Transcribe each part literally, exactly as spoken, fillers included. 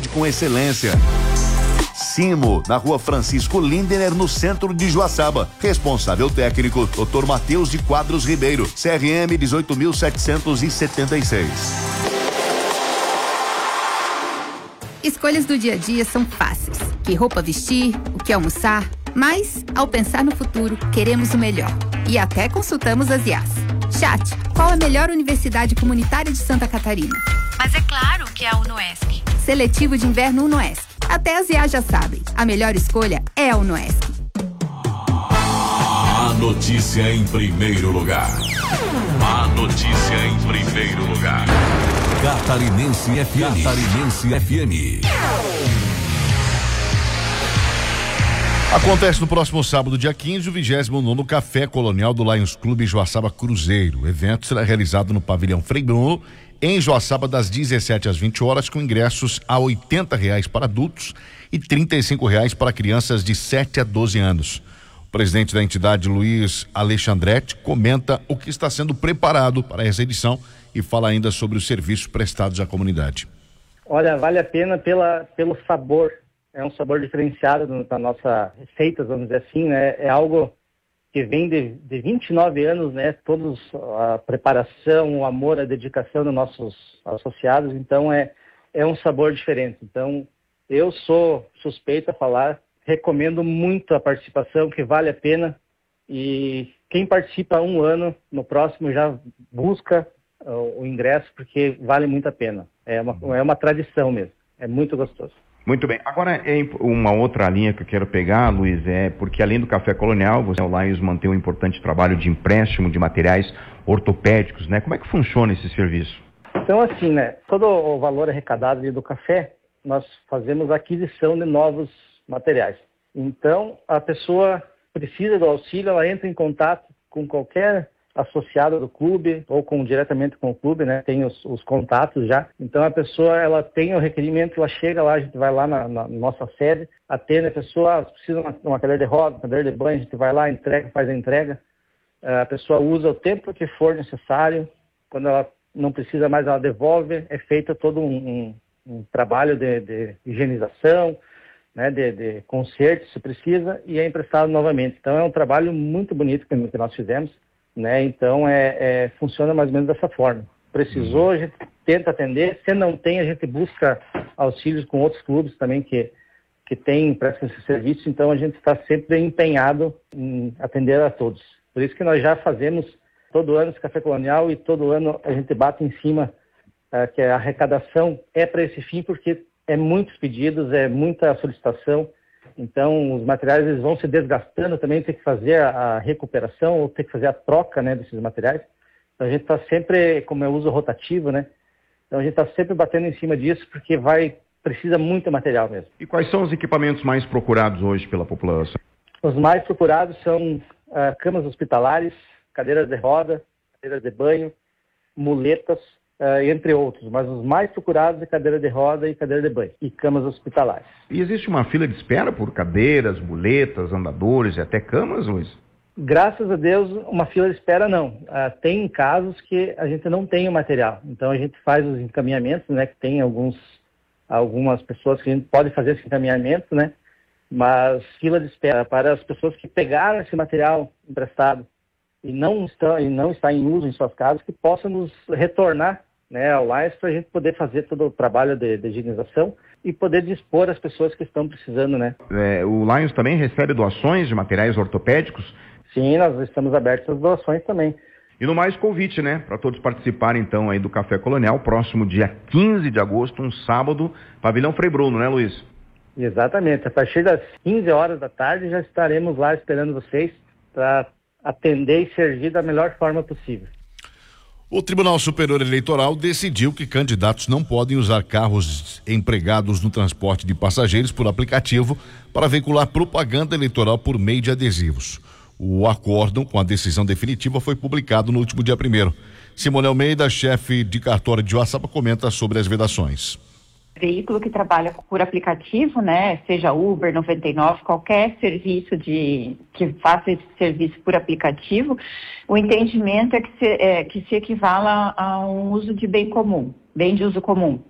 saúde com excelência. Simo, na rua Francisco Lindener, no centro de Joaçaba. Responsável técnico, doutor Matheus de Quadros Ribeiro, C R M dezoito mil setecentos e setenta e seis. Escolhas do dia a dia são fáceis. Que roupa vestir, o que almoçar, mas, ao pensar no futuro, queremos o melhor. E até consultamos as I As. Chat, qual a melhor universidade comunitária de Santa Catarina? Mas é claro que é a UnoESC. Seletivo de inverno UnoESC. Até as I As já sabem. A melhor escolha é a UnoESC. A notícia em primeiro lugar. A notícia em primeiro lugar. Catarinense F M. Catarinense F M. Acontece no próximo sábado, dia quinze, o vigésimo nono Café Colonial do Lions Clube Joaçaba Cruzeiro. O evento será realizado no Pavilhão Frei Bruno, em Joaçaba, das dezessete às vinte horas, com ingressos a oitenta reais para adultos e trinta e cinco reais para crianças de sete a doze anos. O presidente da entidade, Luiz Alexandretti, comenta o que está sendo preparado para essa edição e fala ainda sobre os serviços prestados à comunidade. Olha, vale a pena pela, pelo sabor. É um sabor diferenciado da nossa receita, vamos dizer assim, né? É algo que vem de, de vinte e nove anos, né? Todos a preparação, o amor, a dedicação dos nossos associados. Então, é, é um sabor diferente. Então, eu sou suspeito a falar, recomendo muito a participação, que vale a pena. E quem participa há um ano, no próximo já busca o, o ingresso, porque vale muito a pena. É uma, é uma tradição mesmo. É muito gostoso. Muito bem. Agora, é uma outra linha que eu quero pegar, Luiz, é porque além do Café Colonial, você, o Lions, mantém um importante trabalho de empréstimo de materiais ortopédicos, né? Como é que funciona esse serviço? Então, assim, né? Todo o valor arrecadado ali do café, nós fazemos a aquisição de novos materiais. Então, a pessoa precisa do auxílio, ela entra em contato com qualquer associado do clube ou com, diretamente com o clube, né? Tem os, os contatos já. Então a pessoa, ela tem o requerimento, ela chega lá, a gente vai lá na, na nossa sede, atende a pessoa, ah, precisa de uma, uma cadeira de roda, uma cadeira de banho, a gente vai lá, entrega, faz a entrega. A pessoa usa o tempo que for necessário. Quando ela não precisa mais, ela devolve. É feito todo um, um, um trabalho de, de higienização, né? De, de conserto, se precisa, e é emprestado novamente. Então é um trabalho muito bonito que, que nós fizemos. Né? Então, é, é, funciona mais ou menos dessa forma. Precisou, a gente tenta atender. Se não tem, a gente busca auxílios com outros clubes também que, que têm, prestam esse serviço. Então, a gente está sempre empenhado em atender a todos. Por isso que nós já fazemos todo ano esse Café Colonial e todo ano a gente bate em cima uh, que a arrecadação é para esse fim, porque é muitos pedidos, é muita solicitação. Então, os materiais eles vão se desgastando também, tem que fazer a recuperação ou tem que fazer a troca, né, desses materiais. Então, a gente está sempre, como é uso rotativo, né? Então, a gente está sempre batendo em cima disso porque vai, precisa muito material mesmo. E quais são os equipamentos mais procurados hoje pela população? Os mais procurados são uh, camas hospitalares, cadeiras de roda, cadeiras de banho, muletas, Uh, entre outros, mas os mais procurados é cadeira de roda e cadeira de banho, e camas hospitalares. E existe uma fila de espera por cadeiras, muletas, andadores e até camas, Luiz? Graças a Deus, uma fila de espera não. Uh, tem casos que a gente não tem o material, então a gente faz os encaminhamentos, né, que tem alguns, algumas pessoas que a gente pode fazer esse encaminhamento, né, mas fila de espera para as pessoas que pegaram esse material emprestado e não está, e não está em uso em suas casas, que possam nos retornar, né, ao Lions para a gente poder fazer todo o trabalho de, de higienização e poder dispor às pessoas que estão precisando, né. É, o Lions também recebe doações de materiais ortopédicos? Sim, nós estamos abertos às doações também. E no mais convite, né, para todos participarem então aí do Café Colonial, próximo dia quinze de agosto, um sábado, Pavilhão Frei Bruno, né, Luiz? Exatamente, a partir das quinze horas da tarde já estaremos lá esperando vocês para atender e servir da melhor forma possível. O Tribunal Superior Eleitoral decidiu que candidatos não podem usar carros empregados no transporte de passageiros por aplicativo para veicular propaganda eleitoral por meio de adesivos. O acórdão com a decisão definitiva foi publicado no último dia primeiro. Simone Almeida, chefe de cartório de Joaçaba, comenta sobre as vedações. Veículo que trabalha por aplicativo, né, seja Uber, noventa e nove, qualquer serviço de, que faça esse serviço por aplicativo, o entendimento é que se, é, que se equivala a um uso de bem comum, bem de uso comum.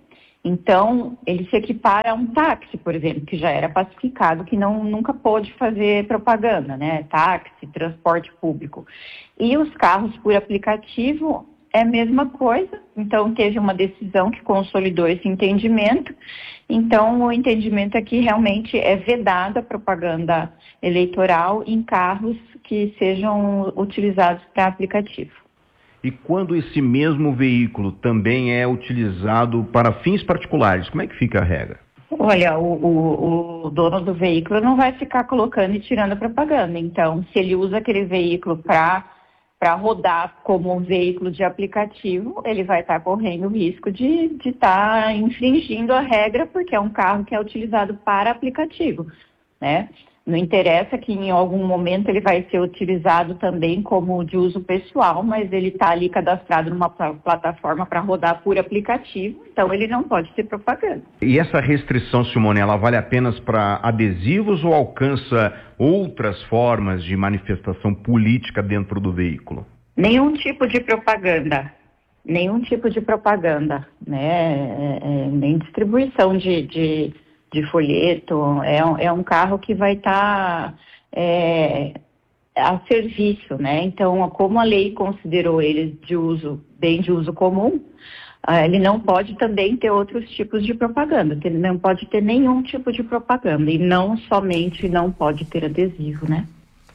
Então, ele se equipara a um táxi, por exemplo, que já era pacificado, que não, nunca pôde fazer propaganda, né? Táxi, transporte público. E os carros por aplicativo é a mesma coisa. Então, teve uma decisão que consolidou esse entendimento. Então, o entendimento é que realmente é vedada a propaganda eleitoral em carros que sejam utilizados para aplicativo. E quando esse mesmo veículo também é utilizado para fins particulares, como é que fica a regra? Olha, o, o, o dono do veículo não vai ficar colocando e tirando a propaganda. Então, se ele usa aquele veículo para para rodar como um veículo de aplicativo, ele vai estar correndo o risco de estar tá infringindo a regra, porque é um carro que é utilizado para aplicativo, né? Não interessa que em algum momento ele vai ser utilizado também como de uso pessoal, mas ele está ali cadastrado numa plataforma para rodar por aplicativo, então ele não pode ter propaganda. E essa restrição, Simone, ela vale apenas para adesivos ou alcança outras formas de manifestação política dentro do veículo? Nenhum tipo de propaganda, nenhum tipo de propaganda, né? É, é, nem distribuição de... de... de folheto, é um, é um carro que vai estar tá, é, a serviço, né? Então, como a lei considerou ele de uso, bem de uso comum, ele não pode também ter outros tipos de propaganda, ele não pode ter nenhum tipo de propaganda, e não somente não pode ter adesivo, né?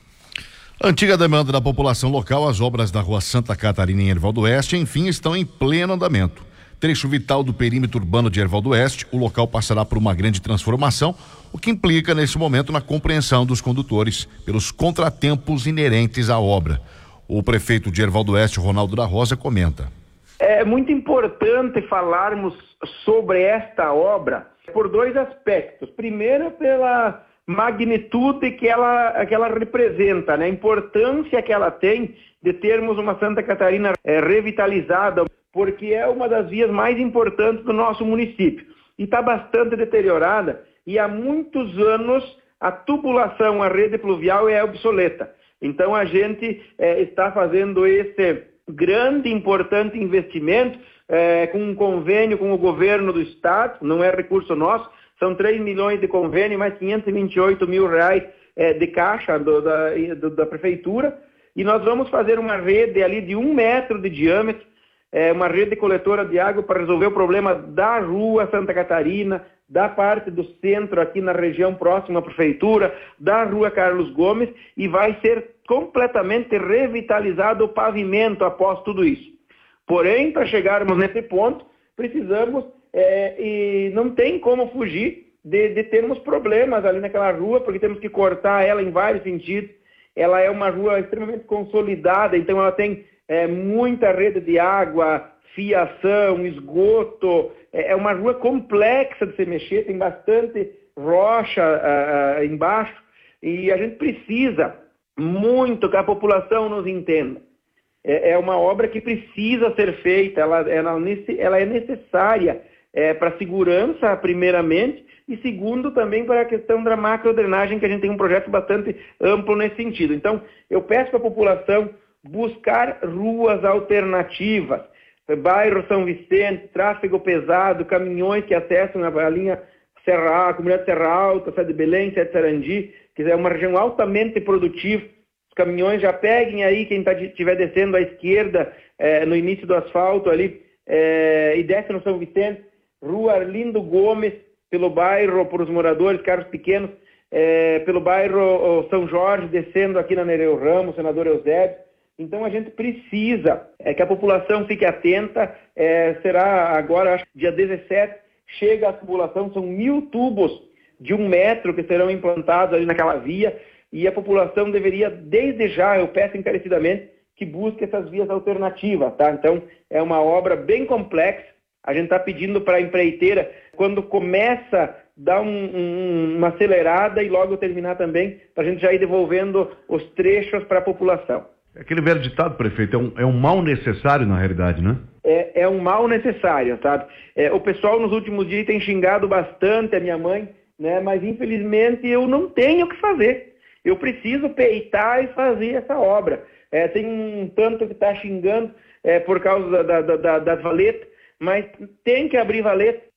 Antiga demanda da população local, as obras da Rua Santa Catarina em Erval do Oeste, enfim, estão em pleno andamento. Trecho vital do perímetro urbano de Erval do Oeste, o local passará por uma grande transformação, o que implica nesse momento na compreensão dos condutores pelos contratempos inerentes à obra. O prefeito de Erval do Oeste, Ronaldo da Rosa, comenta. É muito importante falarmos sobre esta obra por dois aspectos. Primeiro, pela magnitude que ela, que ela representa, né? A importância que ela tem de termos uma Santa Catarina é, revitalizada, porque é uma das vias mais importantes do nosso município. E está bastante deteriorada, e há muitos anos a tubulação, a rede pluvial é obsoleta. Então a gente é, está fazendo esse grande e importante investimento é, com um convênio com o governo do estado, não é recurso nosso, são três milhões de convênio, mais quinhentos e vinte e oito mil reais é, de caixa do, da, do, da prefeitura, e nós vamos fazer uma rede ali de um metro de diâmetro, é, uma rede coletora de água para resolver o problema da rua Santa Catarina, da parte do centro aqui na região próxima à prefeitura, da rua Carlos Gomes, e vai ser completamente revitalizado o pavimento após tudo isso. Porém, para chegarmos nesse ponto, precisamos, é, e não tem como fugir de, de termos problemas ali naquela rua, porque temos que cortar ela em vários sentidos. Ela é uma rua extremamente consolidada, então ela tem é, muita rede de água, fiação, esgoto, é uma rua complexa de se mexer, tem bastante rocha uh, embaixo, e a gente precisa muito que a população nos entenda. É, é uma obra que precisa ser feita, ela, ela, ela é necessária é, para a segurança, primeiramente, e segundo também para a questão da macrodrenagem, que a gente tem um projeto bastante amplo nesse sentido. Então, eu peço para a população buscar ruas alternativas, bairro São Vicente, tráfego pesado, caminhões que acessam a linha Serra, a comunidade Serra Alta, Sé de Belém, Sé de Sarandi, que é uma região altamente produtiva. Os caminhões já peguem aí, quem estiver tá, descendo à esquerda, eh, no início do asfalto ali, eh, e desce no São Vicente, rua Arlindo Gomes, pelo bairro, por os moradores, carros pequenos, eh, pelo bairro São Jorge, descendo aqui na Nereu Ramos, senador Eusébio. Então a gente precisa é, que a população fique atenta, é, será agora, acho que dia dezessete, chega a tubulação, são mil tubos de um metro que serão implantados ali naquela via, e a população deveria, desde já, eu peço encarecidamente, que busque essas vias alternativas, tá? Então é uma obra bem complexa, a gente está pedindo para a empreiteira, quando começa, dar um, um, uma acelerada e logo terminar também, para a gente já ir devolvendo os trechos para a população. Aquele velho ditado, prefeito, é um, é um mal necessário na realidade, né? É, é um mal necessário, sabe? É, o pessoal nos últimos dias tem xingado bastante a minha mãe, né? Mas infelizmente eu não tenho o que fazer. Eu preciso peitar e fazer essa obra. É, tem um tanto que está xingando é, por causa da, da, da, das valetas, mas tem que abrir valeta,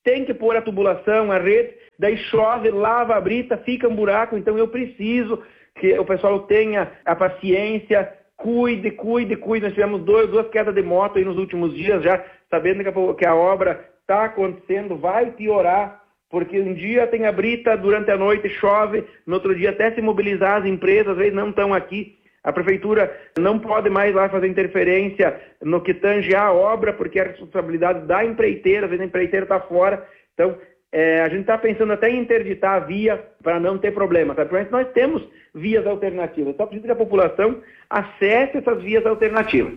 tem que pôr a tubulação, a rede, daí chove, lava a brita, fica um buraco, então eu preciso que o pessoal tenha a paciência, cuide, cuide, cuide. Nós tivemos dois, duas quedas de moto aí nos últimos dias, já sabendo que a, que a obra está acontecendo, vai piorar, porque um dia tem a brita, durante a noite chove, no outro dia até se mobilizar as empresas, às vezes não estão aqui. A prefeitura não pode mais lá fazer interferência no que tange a obra, porque é a responsabilidade da empreiteira, às vezes a empreiteira está fora. Então, é, a gente está pensando até em interditar a via para não ter problema, sabe? Porque nós temos vias alternativas, só precisa que a população acesse essas vias alternativas.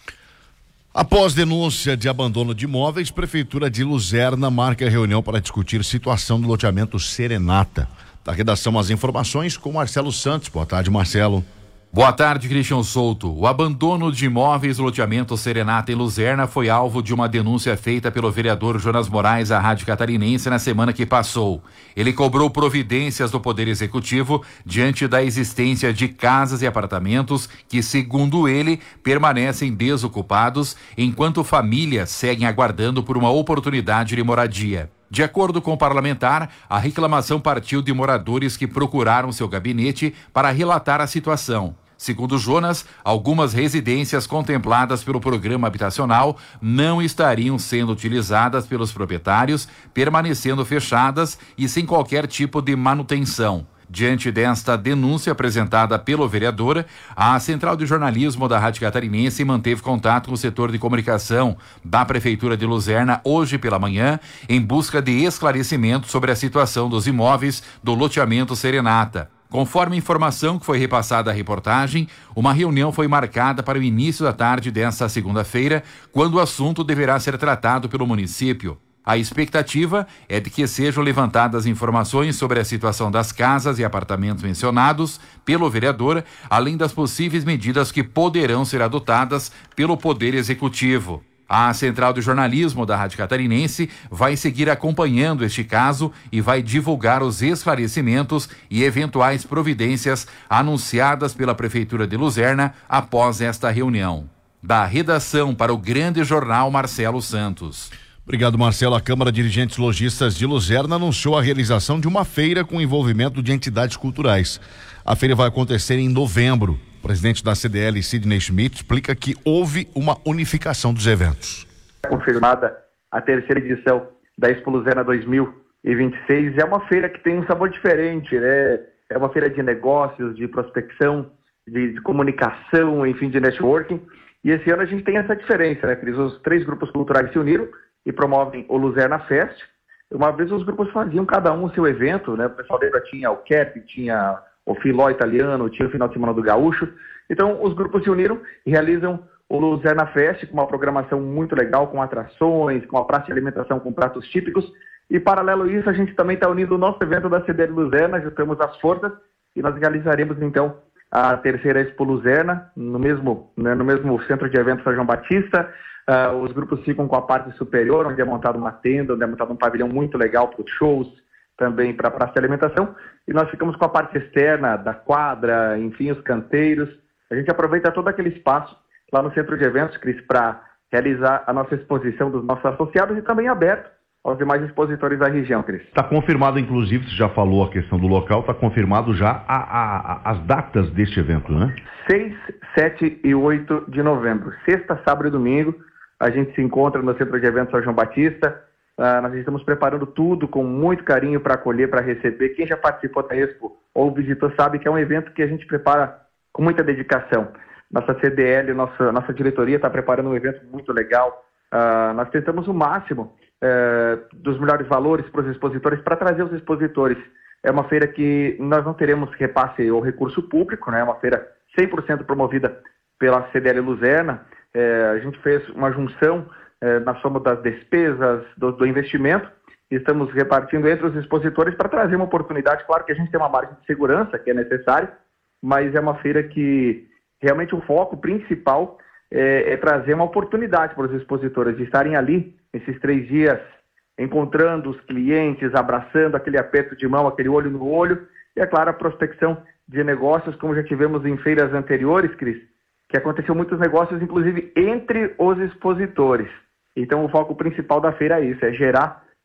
Após denúncia de abandono de imóveis, Prefeitura de Luzerna marca reunião para discutir situação do loteamento Serenata. Da redação, as informações com Marcelo Santos. Boa tarde, Marcelo. Boa tarde, Christian Souto. O abandono de imóveis do loteamento Serenata em Luzerna foi alvo de uma denúncia feita pelo vereador Jonas Moraes à Rádio Catarinense na semana que passou. Ele cobrou providências do Poder Executivo diante da existência de casas e apartamentos que, segundo ele, permanecem desocupados, enquanto famílias seguem aguardando por uma oportunidade de moradia. De acordo com o parlamentar, a reclamação partiu de moradores que procuraram seu gabinete para relatar a situação. Segundo Jonas, algumas residências contempladas pelo programa habitacional não estariam sendo utilizadas pelos proprietários, permanecendo fechadas e sem qualquer tipo de manutenção. Diante desta denúncia apresentada pelo vereador, a Central de Jornalismo da Rádio Catarinense manteve contato com o setor de comunicação da Prefeitura de Luzerna hoje pela manhã, em busca de esclarecimento sobre a situação dos imóveis do loteamento Serenata. Conforme a informação que foi repassada à reportagem, uma reunião foi marcada para o início da tarde desta segunda-feira, quando o assunto deverá ser tratado pelo município. A expectativa é de que sejam levantadas informações sobre a situação das casas e apartamentos mencionados pelo vereador, além das possíveis medidas que poderão ser adotadas pelo Poder Executivo. A Central de Jornalismo da Rádio Catarinense vai seguir acompanhando este caso e vai divulgar os esclarecimentos e eventuais providências anunciadas pela Prefeitura de Luzerna após esta reunião. Da redação para o Grande Jornal, Marcelo Santos. Obrigado, Marcelo. A Câmara de Dirigentes Lojistas de Luzerna anunciou a realização de uma feira com envolvimento de entidades culturais. A feira vai acontecer em novembro. O presidente da C D L, Sidney Schmidt, explica que houve uma unificação dos eventos. Confirmada a terceira edição da Expo Luzerna dois mil e vinte e seis. É uma feira que tem um sabor diferente, né? É uma feira de negócios, de prospecção, de, de comunicação, enfim, de networking. E esse ano a gente tem essa diferença, né, Cris? Os três grupos culturais se uniram e promovem o Luzerna Fest. Uma vez os grupos faziam cada um o seu evento, né? O pessoal dentro tinha o Cap, tinha o Filó Italiano, tinha o Final de Semana do Gaúcho. Então os grupos se uniram e realizam o Luzerna Fest com uma programação muito legal, com atrações, com a praça de alimentação com pratos típicos. E paralelo a isso, a gente também está unindo o nosso evento da C D L Luzerna, juntamos as forças e nós realizaremos então a terceira Expo Luzerna no mesmo, né, no mesmo centro de eventos São João Batista. Uh, os grupos ficam com a parte superior, onde é montado uma tenda, onde é montado um pavilhão muito legal para os shows, também para a praça de alimentação. E nós ficamos com a parte externa da quadra, enfim, os canteiros. A gente aproveita todo aquele espaço lá no centro de eventos, Cris, para realizar a nossa exposição dos nossos associados e também aberto aos demais expositores da região, Cris. Está confirmado, inclusive, você já falou a questão do local, está confirmado já a, a, a, as datas deste evento, né? seis, sete e oito de novembro, sexta, sábado e domingo. A gente se encontra no Centro de Eventos São João Batista. Uh, nós estamos preparando tudo com muito carinho para acolher, para receber. Quem já participou da Expo ou visitou sabe que é um evento que a gente prepara com muita dedicação. Nossa C D L, nossa, nossa diretoria está preparando um evento muito legal. Uh, nós tentamos o máximo uh, dos melhores valores para os expositores, para trazer os expositores. É uma feira que nós não teremos repasse ou recurso público, né? É uma feira cem por cento promovida pela C D L Luzerna. É, a gente fez uma junção é, na soma das despesas, do, do investimento, e estamos repartindo entre os expositores para trazer uma oportunidade. Claro que a gente tem uma margem de segurança que é necessária, mas é uma feira que realmente o foco principal é, é trazer uma oportunidade para os expositores de estarem ali, esses três dias, encontrando os clientes, abraçando, aquele aperto de mão, aquele olho no olho, e é claro, a prospecção de negócios, como já tivemos em feiras anteriores, Cris, que aconteceu muitos negócios, inclusive, entre os expositores. Então, o foco principal da feira é isso, é gerar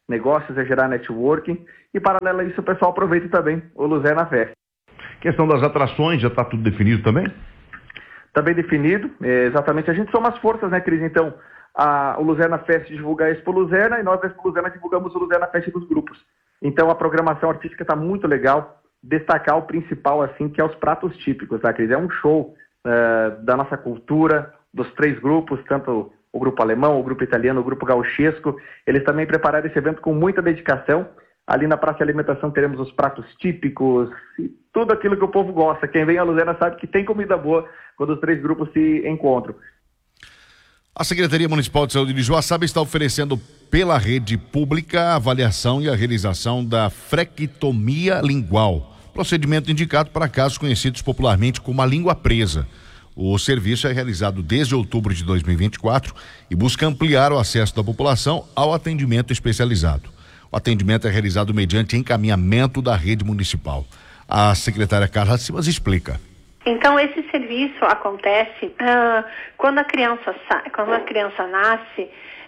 negócios, é gerar networking, e paralelo a isso o pessoal aproveita também o Luzerna Fest. Questão das atrações, já está tudo definido também? Está bem definido, é, exatamente, a gente soma as forças, né, Cris? Então, a, o Luzerna Fest divulga a Expo Luzerna e nós da Expo Luzerna divulgamos o Luzerna Fest dos grupos. Então a programação artística está muito legal, destacar o principal, assim, que é os pratos típicos, tá, Cris? É um show uh, da nossa cultura, dos três grupos, tanto o grupo alemão, o grupo italiano, o grupo gauchesco. Eles também prepararam esse evento com muita dedicação. Ali na Praça de Alimentação teremos os pratos típicos e tudo aquilo que o povo gosta. Quem vem a Luzerna sabe que tem comida boa quando os três grupos se encontram. A Secretaria Municipal de Saúde de Joaçaba está oferecendo pela rede pública a avaliação e a realização da frequectomia lingual, procedimento indicado para casos conhecidos popularmente como a língua presa. O serviço é realizado desde outubro de dois mil e vinte e quatro e busca ampliar o acesso da população ao atendimento especializado. O atendimento é realizado mediante encaminhamento da rede municipal. A secretária Carla Simas explica. Então, esse serviço acontece uh, quando, a criança, quando a criança nasce,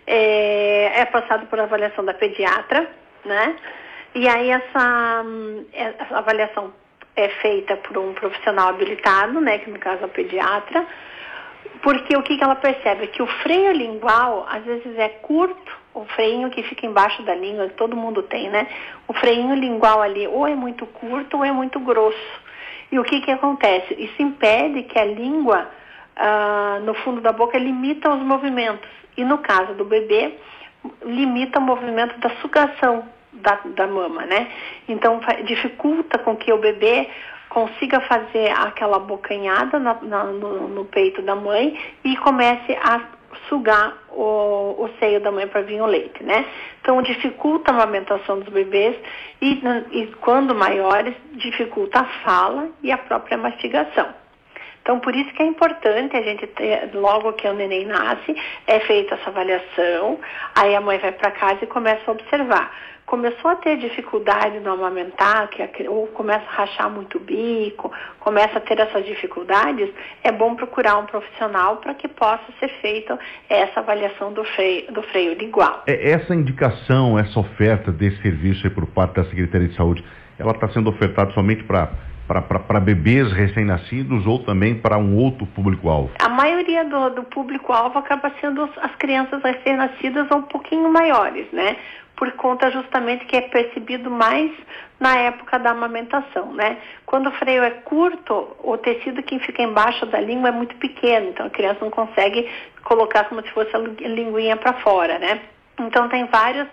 é, é passado por avaliação da pediatra, né? E aí essa, essa avaliação é feita por um profissional habilitado, né? Que no caso é o pediatra, porque o que, que ela percebe? Que o freio lingual, às vezes, é curto, o freinho que fica embaixo da língua, que todo mundo tem, né? O freinho lingual ali ou é muito curto ou é muito grosso. E o que que acontece? Isso impede que a língua, ah, no fundo da boca, limita os movimentos. E no caso do bebê, limita o movimento da sugação da, da mama, né? Então, dificulta com que o bebê consiga fazer aquela bocanhada na, na, no, no peito da mãe e comece a sugar o, o seio da mãe para vir o leite, né? Então dificulta a amamentação dos bebês e, e quando maiores, dificulta a fala e a própria mastigação. Então por isso que é importante a gente ter, logo que o neném nasce, é feita essa avaliação, aí a mãe vai para casa e começa a observar. Começou a ter dificuldade no amamentar, que, ou começa a rachar muito o bico, começa a ter essas dificuldades, é bom procurar um profissional para que possa ser feita essa avaliação do freio, do freio lingual. Essa indicação, essa oferta desse serviço aí por parte da Secretaria de Saúde, ela está sendo ofertada somente para para bebês recém-nascidos ou também para um outro público-alvo? A maioria do, do público-alvo acaba sendo as crianças recém-nascidas ou um pouquinho maiores, né? Por conta justamente que é percebido mais na época da amamentação, né? Quando o freio é curto, o tecido que fica embaixo da língua é muito pequeno, então a criança não consegue colocar como se fosse a linguinha para fora, né? Então tem vários,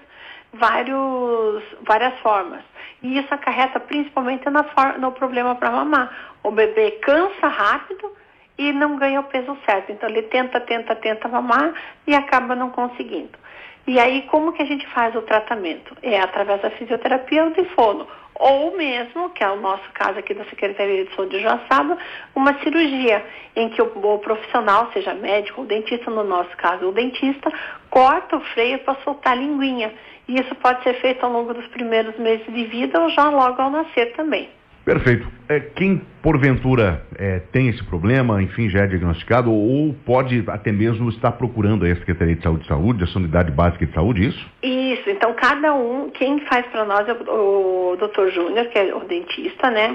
vários, várias formas. E isso acarreta principalmente na for- no problema para mamar. O bebê cansa rápido e não ganha o peso certo. Então ele tenta, tenta, tenta mamar e acaba não conseguindo. E aí, como que a gente faz o tratamento? É através da fisioterapia ou de fono. Ou mesmo, que é o nosso caso aqui da Secretaria de Saúde de Joaçaba, uma cirurgia em que o, o profissional, seja médico ou dentista, no nosso caso o dentista, corta o freio para soltar a linguinha. E isso pode ser feito ao longo dos primeiros meses de vida ou já logo ao nascer também. Perfeito. É, quem, porventura, é, tem esse problema, enfim, já é diagnosticado, ou pode até mesmo estar procurando a Secretaria de Saúde de Saúde, essa unidade básica de saúde, isso? Isso. Então, cada um, quem faz para nós é o, o doutor Júnior, que é o dentista, né?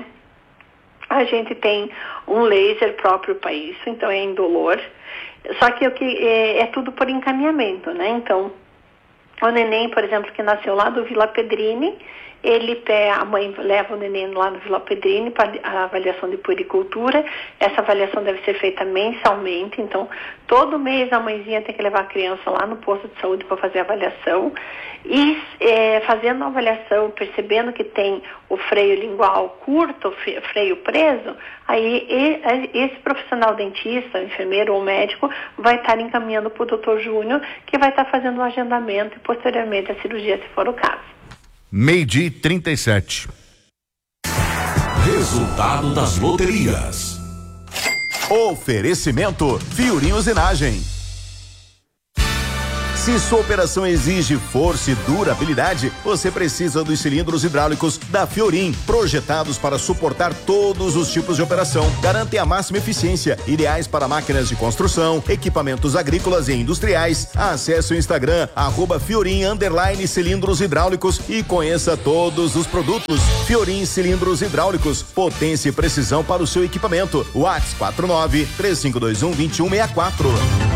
A gente tem um laser próprio para isso, então é indolor. Só que, o que é, é tudo por encaminhamento, né? Então, o neném, por exemplo, que nasceu lá do Vila Pedrini, ele, a mãe leva o neném lá no Vila Pedrini para a avaliação de puericultura. Essa avaliação deve ser feita mensalmente, então todo mês a mãezinha tem que levar a criança lá no posto de saúde para fazer a avaliação. E é, fazendo a avaliação, percebendo que tem o freio lingual curto, o freio preso, aí esse profissional dentista, enfermeiro ou médico vai estar encaminhando para o doutor Júnior, que vai estar fazendo o agendamento e posteriormente a cirurgia, se for o caso. Meio-dia trinta e sete. Resultado das loterias. Oferecimento Fiorinho Zenagem. Se sua operação exige força e durabilidade, você precisa dos cilindros hidráulicos da Fiorin, projetados para suportar todos os tipos de operação. Garantem a máxima eficiência, ideais para máquinas de construção, equipamentos agrícolas e industriais. Acesse o Instagram, arroba Fiorin underline cilindros hidráulicos e conheça todos os produtos. Fiorin cilindros hidráulicos, potência e precisão para o seu equipamento. WhatsApp quatro nove três cinco dois um dois um seis quatro.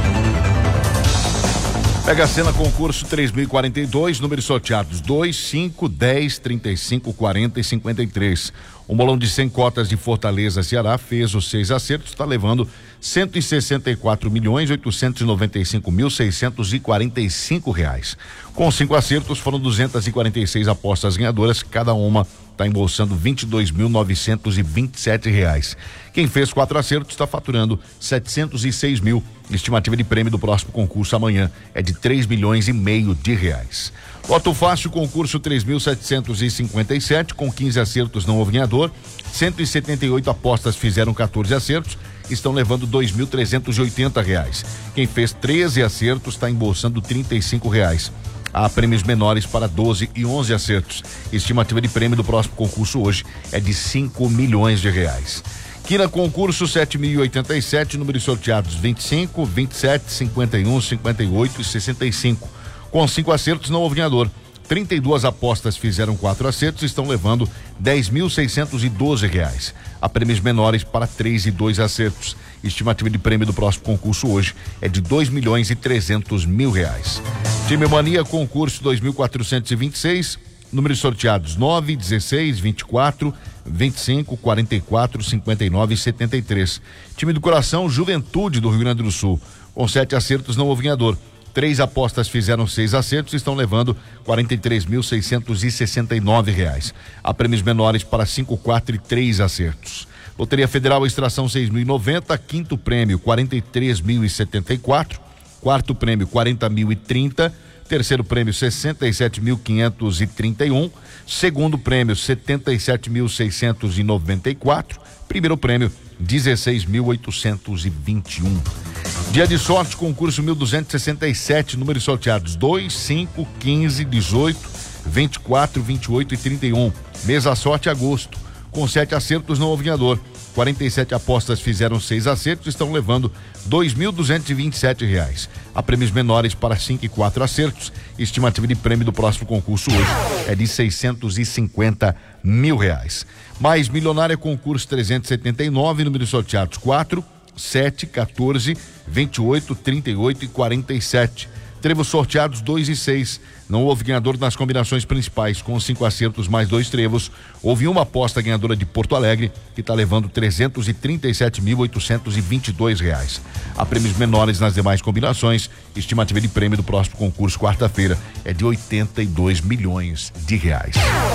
Mega Sena concurso três mil e quarenta e dois, números sorteados dois, cinco, dez, trinta e cinco, quarenta e cinquenta e três. O bolão de cem cotas de Fortaleza, Ceará, fez os seis acertos, está levando cento e sessenta e quatro milhões oitocentos e noventa e cinco mil seiscentos e quarenta e cinco reais. Com cinco acertos, foram duzentas e quarenta e seis apostas ganhadoras, cada uma está embolsando vinte e dois mil novecentos e vinte e sete reais. Quem fez quatro acertos está faturando setecentos e seis mil. Estimativa de prêmio do próximo concurso amanhã é de três milhões e meio de reais. Loto Fácil, concurso três mil setecentos e cinquenta e sete, com quinze acertos não houve ganhador, cento e setenta e oito apostas fizeram quatorze acertos, estão levando dois mil trezentos e oitenta reais. Quem fez treze acertos está embolsando trinta e cinco reais. Há prêmios menores para doze e onze acertos. Estimativa de prêmio do próximo concurso hoje é de cinco milhões de reais. Quina concurso sete mil e oitenta e sete, números sorteados vinte e cinco, vinte e sete, cinquenta e um, cinquenta e oito e sessenta e cinco. Com cinco acertos não houve ganhador. trinta e duas apostas fizeram quatro acertos e estão levando dez mil seiscentos e doze reais. Há prêmios menores para três e dois acertos. Estimativa de prêmio do próximo concurso hoje é de dois milhões e trezentos mil reais. Time Mania concurso dois mil quatrocentos e vinte e seis, números sorteados nove, dezesseis, vinte e quatro, vinte e cinco, quarenta e quatro, cinquenta e nove e setenta e três. Time do Coração Juventude do Rio Grande do Sul. Com sete acertos não houve ganhador. Três apostas fizeram seis acertos e estão levando quarenta e três mil seiscentos e sessenta e nove reais. Há prêmios menores para cinco, quatro e três acertos. Loteria Federal Extração seis mil e noventa, quinto prêmio quarenta e três mil e setenta e quatro, quarto prêmio quarenta mil e trinta, terceiro prêmio sessenta e sete mil quinhentos e trinta e um, segundo prêmio setenta e sete mil seiscentos e noventa e quatro, primeiro prêmio dezesseis mil oitocentos e vinte e um. Dia de sorte, concurso mil duzentos e sessenta e sete, números sorteados dois, cinco, quinze, dezoito, vinte e quatro, vinte e oito e trinta e um. Mesa sorte agosto. Com sete acertos não houve ganhador. quarenta e sete apostas fizeram seis acertos e estão levando dois mil duzentos e vinte e sete reais. Há prêmios menores para cinco e quatro acertos. Estimativa de prêmio do próximo concurso hoje é de seiscentos e cinquenta mil reais. Mais Milionária concurso trezentos e setenta e nove, números sorteados quatro, sete, quatorze, vinte e oito, trinta e oito e quarenta e sete. Trevos sorteados dois e seis. Não houve ganhador nas combinações principais. Com cinco acertos mais dois trevos, houve uma aposta ganhadora de Porto Alegre, que está levando trezentos e trinta e sete mil oitocentos e vinte e dois reais. Há prêmios menores nas demais combinações. Estimativa de prêmio do próximo concurso, quarta-feira, é de oitenta e dois milhões de reais.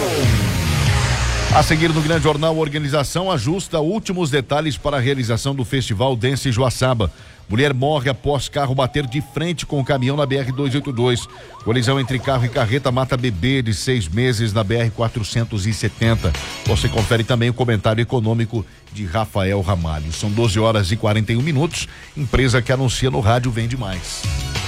A seguir no Grande Jornal, a organização ajusta últimos detalhes para a realização do Festival Dance Joaçaba. Mulher morre após carro bater de frente com o caminhão na B R duzentos e oitenta e dois. Colisão entre carro e carreta mata bebê de seis meses na B R quatrocentos e setenta. Você confere também o comentário econômico de Rafael Ramalho. São doze horas e quarenta e um minutos. Empresa que anuncia no rádio vende mais.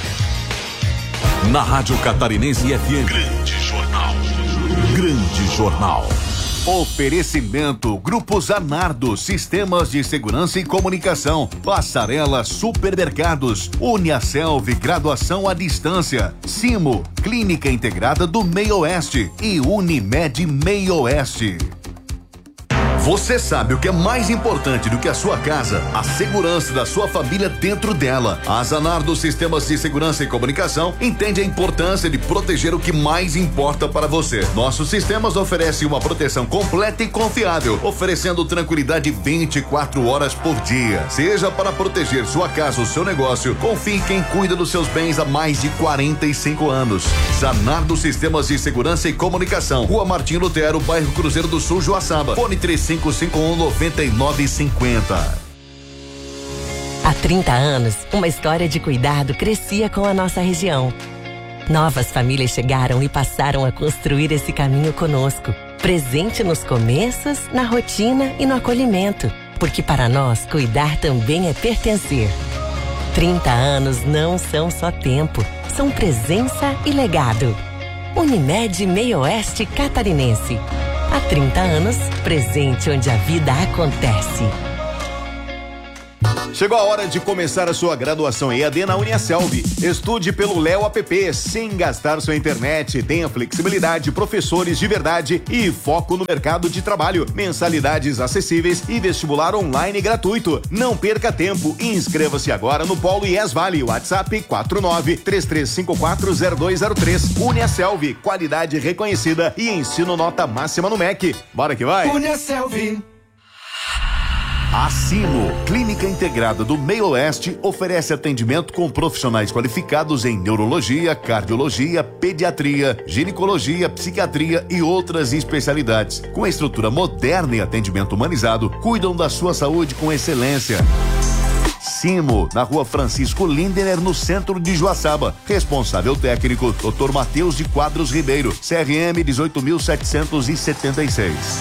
Na Rádio Catarinense F M. Grande Jornal. Grande Jornal. Oferecimento Grupo Zanardo, Sistemas de Segurança e Comunicação, Passarela Supermercados, Uniaselv, Graduação à Distância, Simo, Clínica Integrada do Meio Oeste e Unimed Meio Oeste. Você sabe o que é mais importante do que a sua casa? A segurança da sua família dentro dela. A Zanardo Sistemas de Segurança e Comunicação entende a importância de proteger o que mais importa para você. Nossos sistemas oferecem uma proteção completa e confiável, oferecendo tranquilidade vinte e quatro horas por dia. Seja para proteger sua casa ou seu negócio, confie em quem cuida dos seus bens há mais de quarenta e cinco anos. Zanardo Sistemas de Segurança e Comunicação, Rua Martim Lutero, bairro Cruzeiro do Sul, Joaçaba. Fone três cinco cinco um nove nove cinco zero. Há trinta anos, uma história de cuidado crescia com a nossa região. Novas famílias chegaram e passaram a construir esse caminho conosco, presente nos começos, na rotina e no acolhimento, porque para nós cuidar também é pertencer. trinta anos não são só tempo, são presença e legado. Unimed Meio Oeste Catarinense. Há trinta anos, presente onde a vida acontece. Chegou a hora de começar a sua graduação E A D na Uniaselv. Estude pelo Léo App sem gastar sua internet. Tenha flexibilidade, professores de verdade e foco no mercado de trabalho. Mensalidades acessíveis e vestibular online gratuito. Não perca tempo e inscreva-se agora no Polo I E S Vale. WhatsApp quatro nove três três cinco quatro zero dois zero três. Uniaselv, qualidade reconhecida e ensino nota máxima no M E C. Bora que vai! Uniaselv. A Simo, Clínica Integrada do Meio Oeste, oferece atendimento com profissionais qualificados em neurologia, cardiologia, pediatria, ginecologia, psiquiatria e outras especialidades. Com estrutura moderna e atendimento humanizado, cuidam da sua saúde com excelência. Simo, na Rua Francisco Lindener, no centro de Joaçaba. Responsável técnico, doutor Matheus de Quadros Ribeiro, C R M dezoito mil setecentos e setenta e seis.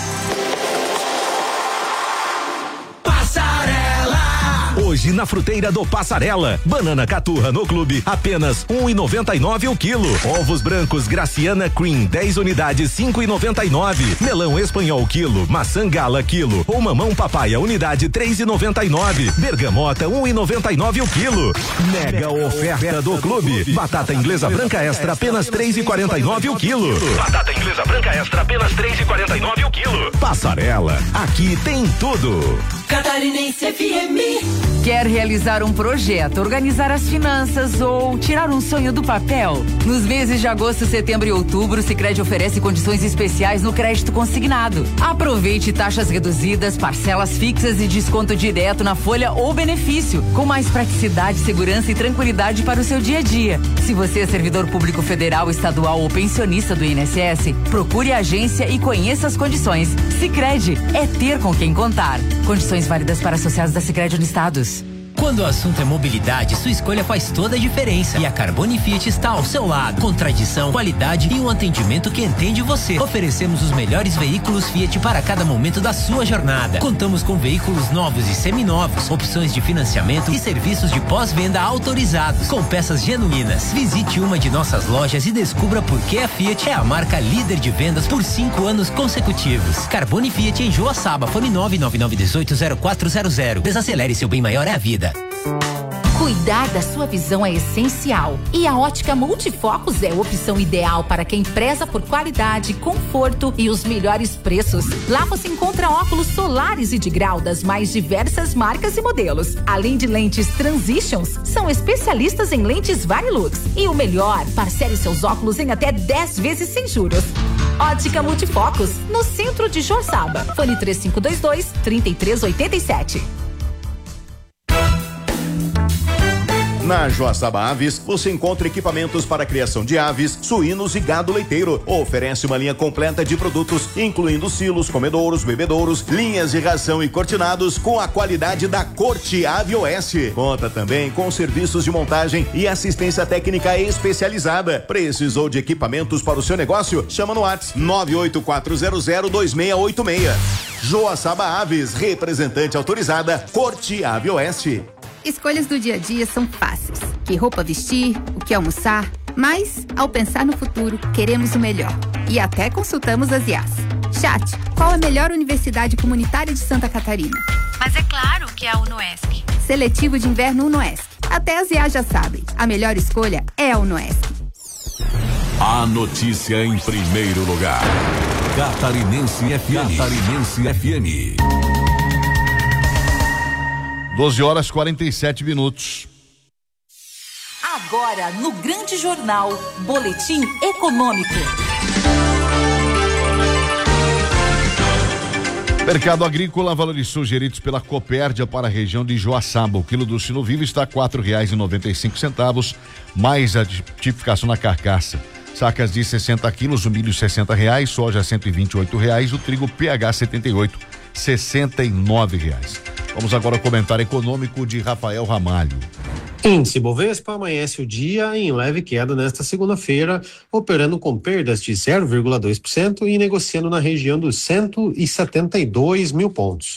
Hoje na fruteira do Passarela, banana caturra no clube, apenas um e noventa e nove o quilo. Ovos brancos Graciana Cream, dez unidades, cinco e noventa e nove. Melão espanhol quilo, maçã gala quilo ou mamão papaya unidade, três e noventa e nove. Bergamota um e noventa e nove o quilo. Mega oferta do clube. Batata inglesa branca extra apenas três e quarenta e nove o quilo. Batata inglesa branca extra apenas três e quarenta e nove o quilo. Passarela, aqui tem tudo. Catarinense F M. Quer realizar um projeto, organizar as finanças ou tirar um sonho do papel? Nos meses de agosto, setembro e outubro, o Sicredi oferece condições especiais no crédito consignado. Aproveite taxas reduzidas, parcelas fixas e desconto direto na folha ou benefício, com mais praticidade, segurança e tranquilidade para o seu dia a dia. Se você é servidor público federal, estadual ou pensionista do I N S S, procure a agência e conheça as condições. Sicredi é ter com quem contar. Condições válidas para associados da Sicredi Unistados. Quando o assunto é mobilidade, sua escolha faz toda a diferença. E a Carbone Fiat está ao seu lado. Com tradição, qualidade e um atendimento que entende você. Oferecemos os melhores veículos Fiat para cada momento da sua jornada. Contamos com veículos novos e seminovos, opções de financiamento e serviços de pós-venda autorizados, com peças genuínas. Visite uma de nossas lojas e descubra por que a Fiat é a marca líder de vendas por cinco anos consecutivos. Carbone Fiat em Joaçaba, fone nove nove nove um oito zero quatro zero zero. Desacelere, seu bem maior é a vida. Cuidar da sua visão é essencial e a Ótica Multifocos é a opção ideal para quem preza por qualidade, conforto e os melhores preços. Lá você encontra óculos solares e de grau das mais diversas marcas e modelos. Além de lentes Transitions, são especialistas em lentes Varilux. E o melhor, parcele seus óculos em até dez vezes sem juros. Ótica Multifocos, no centro de Joaçaba. Fone três cinco dois dois, três três oito sete. Na Joaçaba Aves, você encontra equipamentos para a criação de aves, suínos e gado leiteiro. Oferece uma linha completa de produtos, incluindo silos, comedouros, bebedouros, linhas de ração e cortinados com a qualidade da Corte Ave Oeste. Conta também com serviços de montagem e assistência técnica especializada. Precisou de equipamentos para o seu negócio? Chama no WhatsApp nove oito quatro zero zero dois seis oito seis. Joaçaba Aves, representante autorizada, Corte Ave Oeste. Escolhas do dia a dia são fáceis. Que roupa vestir, o que almoçar, mas, ao pensar no futuro, queremos o melhor. E até consultamos as I A S. Chat, qual a melhor universidade comunitária de Santa Catarina? Mas é claro que é a UNOESC. Seletivo de inverno UNOESC. Até as I A S já sabem. A melhor escolha é a UNOESC. A notícia em primeiro lugar. Catarinense F M. Catarinense F M. doze horas e quarenta e sete minutos. Agora, no Grande Jornal, Boletim Econômico. Mercado agrícola valorizou geridos pela Copérdia para a região de Joaçaba. O quilo do sino vivo está a quatro reais e noventa e cinco centavos, mais a tipificação na carcaça. Sacas de sessenta quilos, o milho sessenta reais, soja cento e vinte e oito reais, o trigo P H setenta e oito, sessenta e nove reais. Vamos agora ao comentário econômico de Rafael Ramalho. Índice Bovespa amanhece o dia em leve queda nesta segunda-feira, operando com perdas de zero vírgula dois por cento e negociando na região dos cento e setenta e dois mil pontos.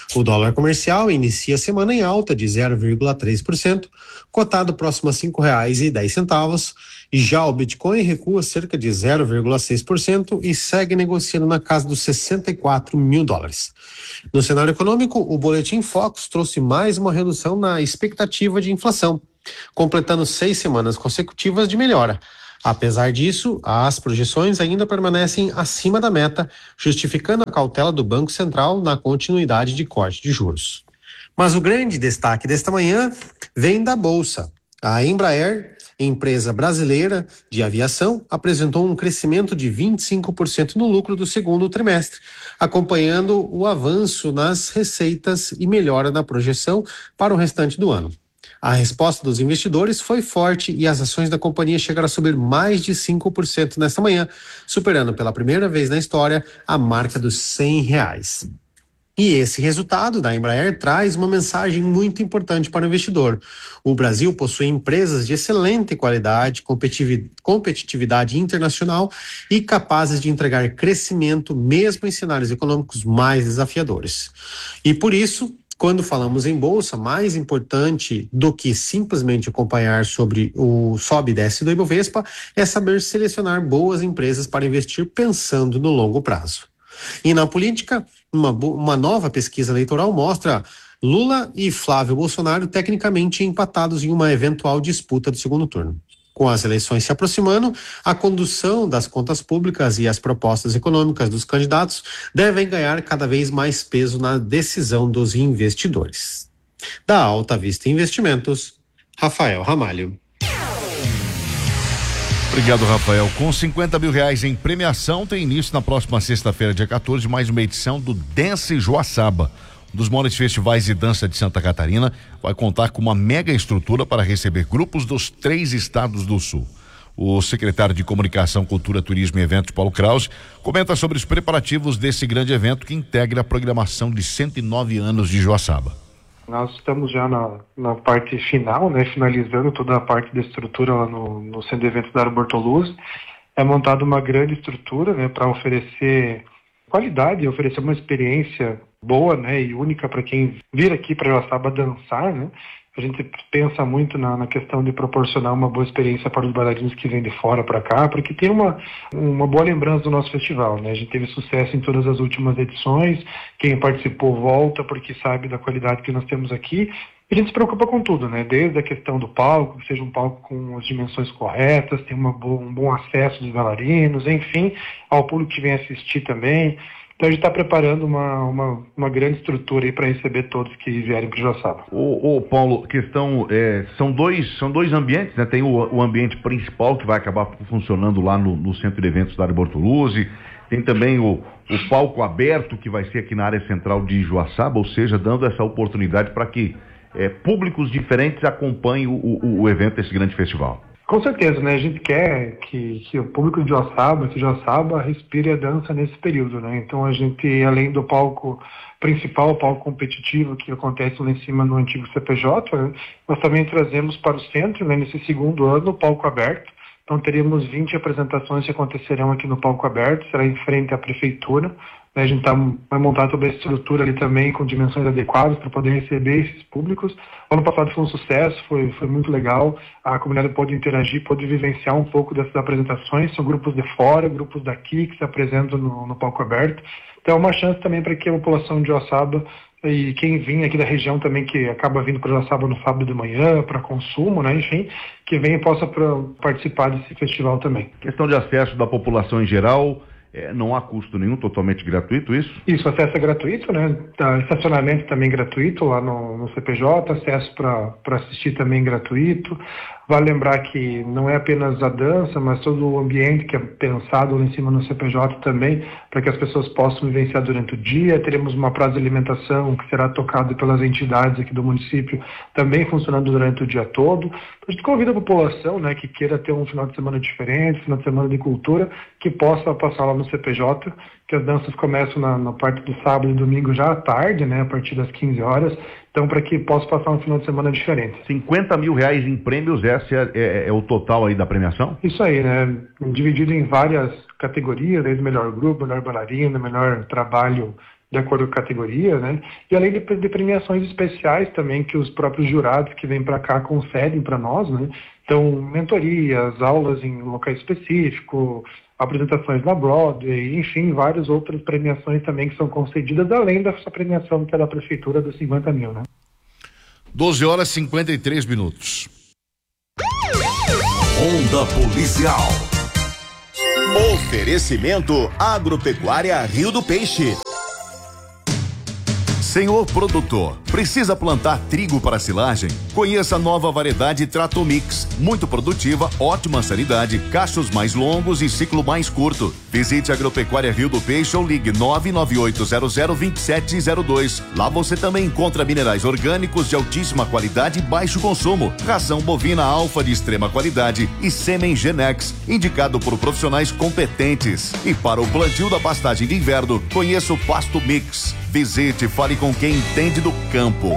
O dólar comercial inicia a semana em alta de zero vírgula três por cento, cotado próximo a cinco reais e dez centavos, e já o Bitcoin recua cerca de zero vírgula seis por cento e segue negociando na casa dos sessenta e quatro mil dólares. No cenário econômico, o Boletim Focus trouxe mais uma redução na expectativa de inflação, completando seis semanas consecutivas de melhora. Apesar disso, as projeções ainda permanecem acima da meta, justificando a cautela do Banco Central na continuidade de corte de juros. Mas o grande destaque desta manhã vem da Bolsa. A Embraer, empresa brasileira de aviação, apresentou um crescimento de vinte e cinco por cento no lucro do segundo trimestre, acompanhando o avanço nas receitas e melhora na projeção para o restante do ano. A resposta dos investidores foi forte e as ações da companhia chegaram a subir mais de cinco por cento nesta manhã, superando pela primeira vez na história a marca dos cem reais. E esse resultado da Embraer traz uma mensagem muito importante para o investidor. O Brasil possui empresas de excelente qualidade, competitividade internacional e capazes de entregar crescimento mesmo em cenários econômicos mais desafiadores. E por isso, quando falamos em bolsa, mais importante do que simplesmente acompanhar sobre o sobe e desce do Ibovespa é saber selecionar boas empresas para investir pensando no longo prazo. E na política, uma, uma nova pesquisa eleitoral mostra Lula e Flávio Bolsonaro tecnicamente empatados em uma eventual disputa do segundo turno. Com as eleições se aproximando, a condução das contas públicas e as propostas econômicas dos candidatos devem ganhar cada vez mais peso na decisão dos investidores. Da Alta Vista Investimentos, Rafael Ramalho. Obrigado, Rafael. Com cinquenta mil reais em premiação, tem início na próxima sexta-feira, dia quatorze, mais uma edição do Dance Joaçaba. Um dos maiores festivais de dança de Santa Catarina, vai contar com uma mega estrutura para receber grupos dos três estados do sul. O secretário de Comunicação, Cultura, Turismo e Eventos, Paulo Krause, comenta sobre os preparativos desse grande evento que integra a programação de cento e nove anos de Joaçaba. Nós estamos já na, na parte final, né, finalizando toda a parte da estrutura lá no, no Centro de Eventos da Área Bortoluzzi. É montada uma grande estrutura, né, para oferecer qualidade, oferecer uma experiência boa, né, e única para quem vir aqui para Joaçaba dançar, né. A gente pensa muito na, na questão de proporcionar uma boa experiência para os bailarinos que vêm de fora para cá, porque tem uma, uma boa lembrança do nosso festival, né? A gente teve sucesso em todas as últimas edições, quem participou volta porque sabe da qualidade que nós temos aqui. A gente se preocupa com tudo, né? Desde a questão do palco, que seja um palco com as dimensões corretas, tem uma bo- um bom acesso dos bailarinos, enfim, ao público que vem assistir também. Então a gente está preparando uma, uma, uma grande estrutura aí para receber todos que vierem para o Joaçaba. Ô, ô Paulo, questão, é, são, dois, são dois ambientes, né? Tem o, o ambiente principal que vai acabar funcionando lá no, no Centro de Eventos da Área Bortoluzzi, tem também o, o palco aberto que vai ser aqui na área central de Joaçaba, ou seja, dando essa oportunidade para que é, públicos diferentes acompanhem o, o, o evento desse grande festival. Com certeza, né? A gente quer que, que o público de Joaçaba, que Joaçaba respire a dança nesse período, né? Então a gente, além do palco principal, o palco competitivo que acontece lá em cima no antigo C P J, né? Nós também trazemos para o centro, né, nesse segundo ano, o palco aberto. Então teremos vinte apresentações que acontecerão aqui no palco aberto, será em frente à prefeitura. A gente tá, vai montar toda a estrutura ali também com dimensões adequadas para poder receber esses públicos. O ano passado foi um sucesso, foi, foi muito legal. A comunidade pode interagir, pode vivenciar um pouco dessas apresentações. São grupos de fora, grupos daqui que se apresentam no, no palco aberto. Então é uma chance também para que a população de Joaçaba e quem vem aqui da região também, que acaba vindo para Joaçaba no sábado de manhã, para consumo, né, enfim, que venha e possa pra, participar desse festival também. Questão de acesso da população em geral, é, não há custo nenhum, totalmente gratuito isso? Isso, acesso é gratuito, né, tá, estacionamento também gratuito lá no, no C P J, acesso para assistir também gratuito. Vale lembrar que não é apenas a dança, mas todo o ambiente que é pensado lá em cima no C P J também, para que as pessoas possam vivenciar durante o dia. Teremos uma praça de alimentação que será tocada pelas entidades aqui do município, também funcionando durante o dia todo. A gente convida a população, né, que queira ter um final de semana diferente, final de semana de cultura, que possa passar lá no C P J, que as danças começam na, na parte do sábado e domingo já à tarde, né, a partir das quinze horas. Então, para que possa passar um final de semana diferente. cinquenta mil reais em prêmios, esse é, é, é o total aí da premiação? Isso aí, né? Dividido em várias categorias, desde melhor grupo, melhor bailarina, melhor trabalho de acordo com a categoria, né? E além de, de premiações especiais também que os próprios jurados que vêm para cá concedem para nós, né? Então, mentorias, aulas em locais específicos, apresentações na Broadway, enfim, várias outras premiações também que são concedidas, além dessa premiação que é da Prefeitura dos cinquenta mil, né? doze horas e cinquenta e três minutos. Onda Policial. Oferecimento Agropecuária Rio do Peixe. Senhor produtor, precisa plantar trigo para silagem? Conheça a nova variedade Tratomix, muito produtiva, ótima sanidade, cachos mais longos e ciclo mais curto. Visite a Agropecuária Rio do Peixe ou ligue nove nove oito zero zero dois sete zero dois. Lá você também encontra minerais orgânicos de altíssima qualidade e baixo consumo, ração bovina alfa de extrema qualidade e sêmen Genex, indicado por profissionais competentes. E para o plantio da pastagem de inverno, conheça o Pasto Mix. Visite e fale com quem entende do campo.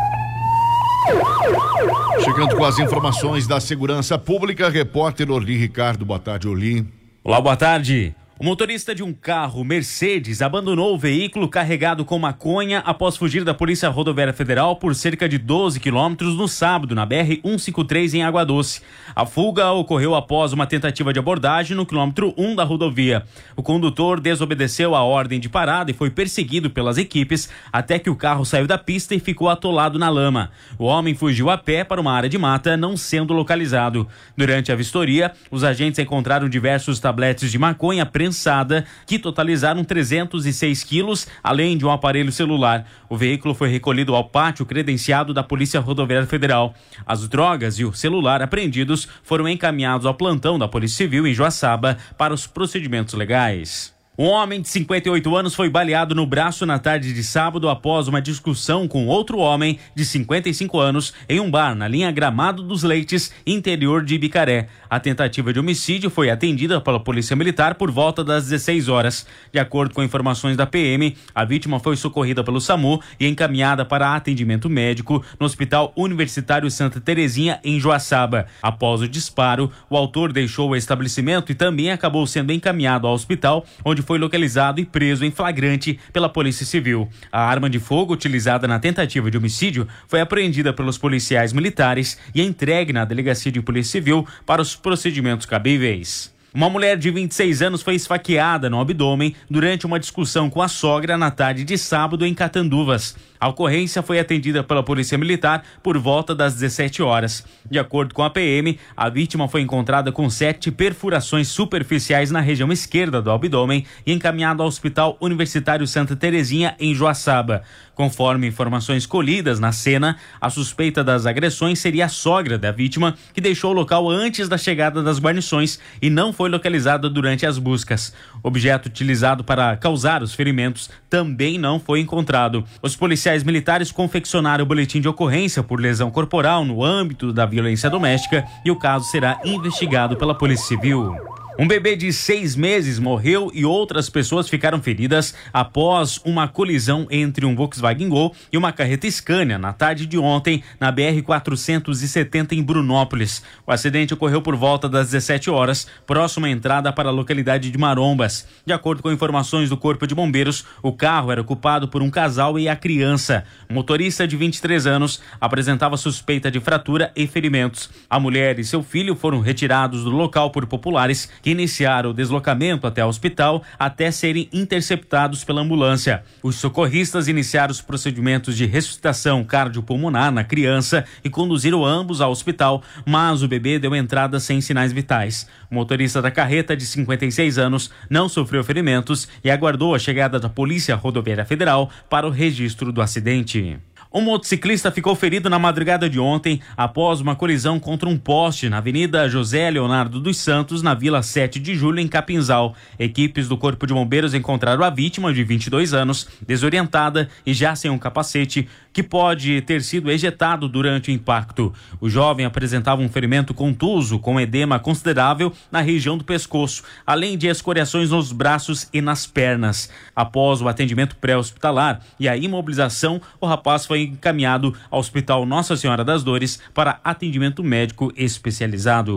Chegando com as informações da segurança pública, repórter Orli Ricardo. Boa tarde, Orli. Olá, boa tarde. O motorista de um carro Mercedes abandonou o veículo carregado com maconha após fugir da Polícia Rodoviária Federal por cerca de doze quilômetros no sábado, na B R cento e cinquenta e três em Água Doce. A fuga ocorreu após uma tentativa de abordagem no quilômetro um da rodovia. O condutor desobedeceu a ordem de parada e foi perseguido pelas equipes até que o carro saiu da pista e ficou atolado na lama. O homem fugiu a pé para uma área de mata, não sendo localizado. Durante a vistoria, os agentes encontraram diversos tabletes de maconha prensada que totalizaram trezentos e seis quilos, além de um aparelho celular. O veículo foi recolhido ao pátio credenciado da Polícia Rodoviária Federal. As drogas e o celular apreendidos foram encaminhados ao plantão da Polícia Civil em Joaçaba para os procedimentos legais. Um homem de cinquenta e oito anos foi baleado no braço na tarde de sábado após uma discussão com outro homem de cinquenta e cinco anos em um bar na linha Gramado dos Leites, interior de Ibicaré. A tentativa de homicídio foi atendida pela Polícia Militar por volta das dezesseis horas. De acordo com informações da P M, a vítima foi socorrida pelo SAMU e encaminhada para atendimento médico no Hospital Universitário Santa Terezinha, em Joaçaba. Após o disparo, o autor deixou o estabelecimento e também acabou sendo encaminhado ao hospital, onde foi localizado e preso em flagrante pela Polícia Civil. A arma de fogo utilizada na tentativa de homicídio foi apreendida pelos policiais militares e entregue na Delegacia de Polícia Civil para os procedimentos cabíveis. Uma mulher de vinte e seis anos foi esfaqueada no abdômen durante uma discussão com a sogra na tarde de sábado em Catanduvas. A ocorrência foi atendida pela Polícia Militar por volta das dezessete horas. De acordo com a P M, a vítima foi encontrada com sete perfurações superficiais na região esquerda do abdômen e encaminhada ao Hospital Universitário Santa Terezinha, em Joaçaba. Conforme informações colhidas na cena, a suspeita das agressões seria a sogra da vítima, que deixou o local antes da chegada das guarnições e não foi localizada durante as buscas. O objeto utilizado para causar os ferimentos também não foi encontrado. Os policiais militares confeccionaram o boletim de ocorrência por lesão corporal no âmbito da violência doméstica e o caso será investigado pela Polícia Civil. Um bebê de seis meses morreu e outras pessoas ficaram feridas após uma colisão entre um Volkswagen Gol e uma carreta Scania na tarde de ontem na B R quatrocentos e setenta em Brunópolis. O acidente ocorreu por volta das dezessete horas, próximo à entrada para a localidade de Marombas. De acordo com informações do Corpo de Bombeiros, o carro era ocupado por um casal e a criança. O motorista de vinte e três anos apresentava suspeita de fratura e ferimentos. A mulher e seu filho foram retirados do local por populares que iniciaram o deslocamento até o hospital até serem interceptados pela ambulância. Os socorristas iniciaram os procedimentos de ressuscitação cardiopulmonar na criança e conduziram ambos ao hospital, mas o bebê deu entrada sem sinais vitais. O motorista da carreta, de cinquenta e seis anos, não sofreu ferimentos e aguardou a chegada da Polícia Rodoviária Federal para o registro do acidente. Um motociclista ficou ferido na madrugada de ontem após uma colisão contra um poste na Avenida José Leonardo dos Santos, na Vila sete de julho, em Capinzal. Equipes do Corpo de Bombeiros encontraram a vítima, de vinte e dois anos, desorientada e já sem um capacete, que pode ter sido ejetado durante o impacto. O jovem apresentava um ferimento contuso com edema considerável na região do pescoço, além de escoriações nos braços e nas pernas. Após o atendimento pré-hospitalar e a imobilização, o rapaz foi encaminhado ao Hospital Nossa Senhora das Dores para atendimento médico especializado.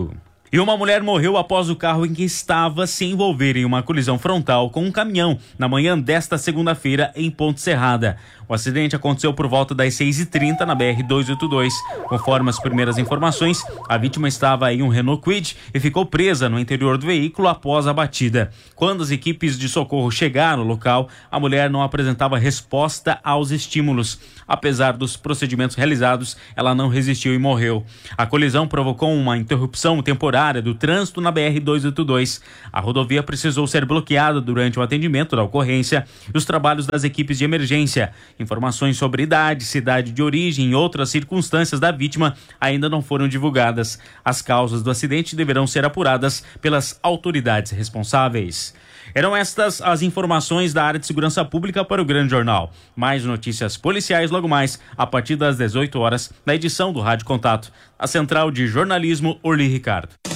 E uma mulher morreu após o carro em que estava se envolver em uma colisão frontal com um caminhão na manhã desta segunda-feira em Ponte Serrada. O acidente aconteceu por volta das seis e trinta na B R duzentos e oitenta e dois. Conforme as primeiras informações, a vítima estava em um Renault Kwid e ficou presa no interior do veículo após a batida. Quando as equipes de socorro chegaram no local, a mulher não apresentava resposta aos estímulos. Apesar dos procedimentos realizados, ela não resistiu e morreu. A colisão provocou uma interrupção temporária do trânsito na B R duzentos e oitenta e dois. A rodovia precisou ser bloqueada durante o atendimento da ocorrência e os trabalhos das equipes de emergência. Informações sobre idade, cidade de origem e outras circunstâncias da vítima ainda não foram divulgadas. As causas do acidente deverão ser apuradas pelas autoridades responsáveis. Eram estas as informações da área de segurança pública para o Grande Jornal. Mais notícias policiais logo mais, a partir das dezoito horas, na edição do Rádio Contato. A Central de Jornalismo, Orli Ricardo.